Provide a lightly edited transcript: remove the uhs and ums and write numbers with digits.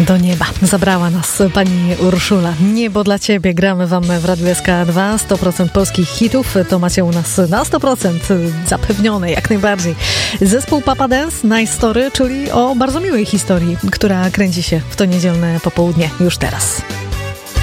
Do nieba zabrała nas pani Urszula. Niebo dla ciebie. Gramy wam w Radiu SK2 100% polskich hitów. To macie u nas na 100% zapewnione, jak najbardziej. Zespół Papa Dance, Nice Story, czyli o bardzo miłej historii, która kręci się w to niedzielne popołudnie już teraz.